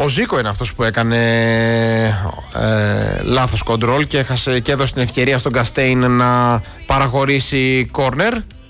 Ο Ζίκο είναι αυτός που έκανε λάθος κοντρόλ και έδωσε την ευκαιρία στον Καστέιν να παραχωρήσει κόρνερ.